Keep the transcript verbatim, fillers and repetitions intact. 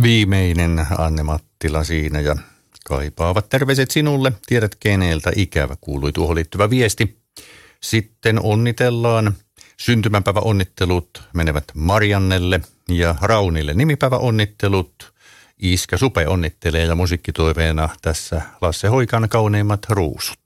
Viimeinen Anne Mattila siinä ja kaipaavat terveiset sinulle. Tiedät keneeltä ikävä, kuului tuohon liittyvä viesti. Sitten onnitellaan. Syntymäpäivä onnittelut menevät Mariannelle ja Raunille. Nimipäivä onnittelut. Iskä Supe onnittelee ja musiikkitoiveena tässä Lasse Hoikan Kauneimmat ruusut.